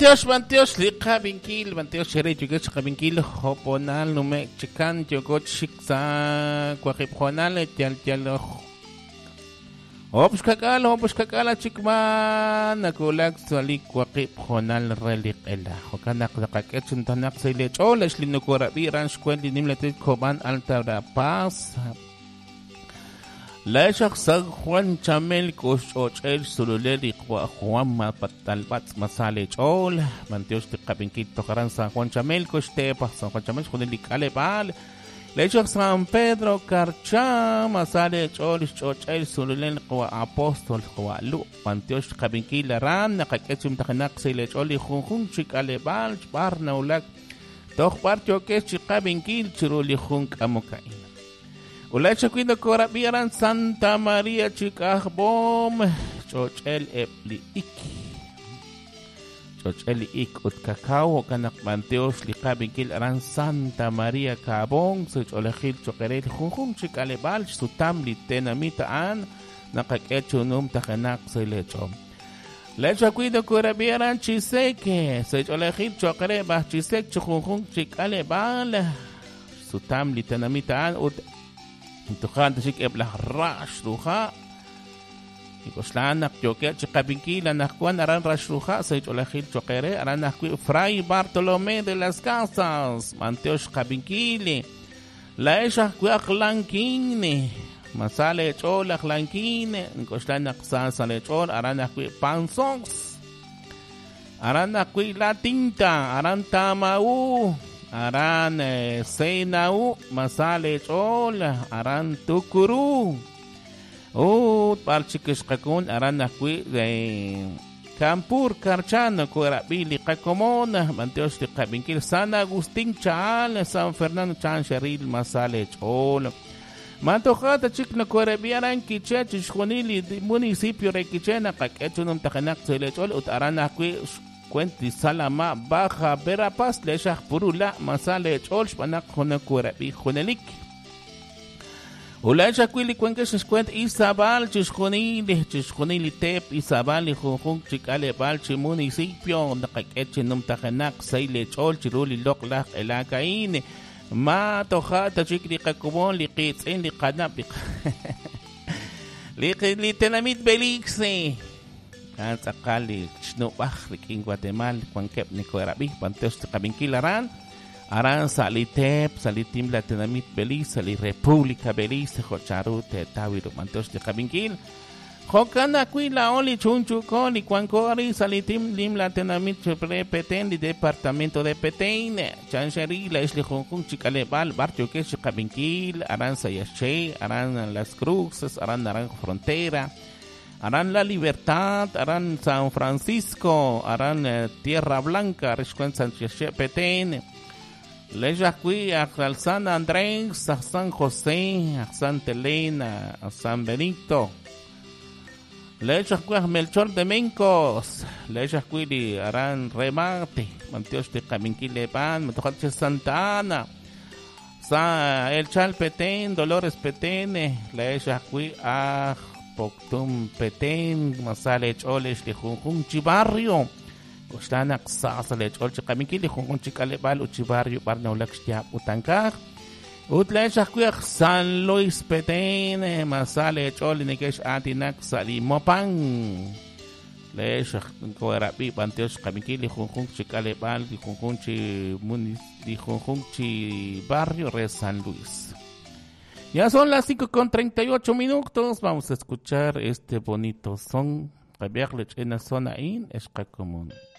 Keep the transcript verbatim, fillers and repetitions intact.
Manteos, manteos, liqa binkil, manteos shere chugach qabinkil hoponal nume chikan yogot shiksa kwaqip honal tial tial Hopus kakal, hopus kakala chikman nakulak salik kwaqip honal relik ela hokanak zakaketsun suntanak sile chola shlinukura biran shkwen nimlatit koban alta paz La shakhsag Juan Chamel kosh ochel sululeri kwa Juan ma patalbat masale chol manteos de kapinkit tokaran San Juan Chamel kosh te pa San Juan Chamel khone likale bal La shakh San Pedro Carcha masale chol ochel sululen kwa apostol kwa lu manteos de kapinkit laran nakaketsum taknak sile chol khun khun chikale bal barna ulak tok partio kesh chikapinkit chiruli khun kamukain Ulay shakwino korabiran Santa Maria Chikahbom Chochel epli ik Chochel ik ut kakao kanak manteos likabingkil aran Santa Maria Kabong Socholakhil chokerel khunkhung chikalebal sutam litenamitaan nakakechunum takanak silechom Ulay shakwino korabiran Chiseke Socholakhil chokereba Chisek chukhunkhung chikalebal sutam litenamitaan ut Tuhan tasik eblah rash ruha Ikoslan nak joket chikabinkilan nakkuan aran rash ruha sa icholahil chokere aran nakwi Fray Bartolomé de las Casas Manteos kabinkili Laeshah kwi aklankine Masale chol aklankine Ikoslan naksa sale chol aran nakwi Pansox Aran nakwi La Tinta aran Tamau Aran eh, Senau masale chol aran tukuru o parchikis kakun aran nakwi eh, Campur Carchano korabili kakomon manteos de kabinkil San Agustín Chaal San Fernando Chan Sheril masale chol Mantokata chik na korabiaran kiche chishkonili municipio rekichena kakechunum takanak sele chol ut aran nakwi Cuenti Salama Baja Verapaz le shah purula masale cholsh panak khona kurabi khonelik Ula shakwili cuenque shkwent Isabal chishkhonili chishkhonili tep Isabal khunkhung chikale bal chi municipio nakaketche num takanak saile chol chiruli loklak elakain ma tokhata chikri kakubon liqitsin liqanab liqit litenamit belixi Kan sakali snubah riking Guatemala kuangkep ni korabi panteos de kabinkilaran aran salitep salitim latinamit Belize sali República Belize khocharut tawiru panteos de kabinkil khokana kuila oli chunchu koli kuankori salitim lim latinamit Petén di departamento de Petén chancheri la isli khokun chikalebal barrio que kabinkil aran sayache aran Las Cruces aran aran frontera Aran La Libertad, Aran San Francisco, Aran eh, Tierra Blanca, Rishkwen San Petén, Lejaqui, a San Andrés, a San José, a Santa Elena, a San Benito, Lejaqui, a Melchor de Mencos, Lejaqui, Aran Remate, Manteos de Caminquilepan, Metojache Santa Ana, Sa El Chal Petén, Dolores Petén, Lejaqui, a Poktum Petén masale cholesh li khunkhung chibarrio kostanak sa sale chol chikaminki li khunkhung chikalebal uchibarrio parna ulakshtia utankar utlesh akwek San Luis Petén masale chol nikesh atinak salimopang lesh korabi panteos kaminki li khunkhung chikalebal li khunkhung chi munis li khunkhung chi barrio re San Luis Ya son las cinco con treinta y ocho minutos. Vamos a escuchar este bonito son. Rebearlech en la zona in es común.